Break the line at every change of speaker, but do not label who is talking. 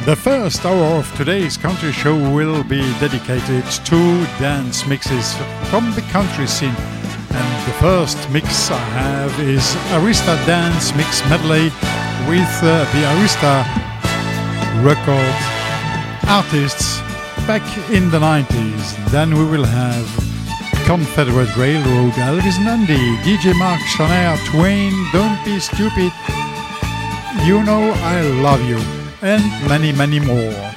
The first hour of today's country show will be dedicated to dance mixes from the country scene. And the first mix I have is Arista Dance Mix Medley with the Arista record artists back in the 90s. Then we will have Confederate Railroad, Elvis Nandi, DJ Mark Shanair, Twain, Don't Be Stupid, You Know I Love You, and many, many more.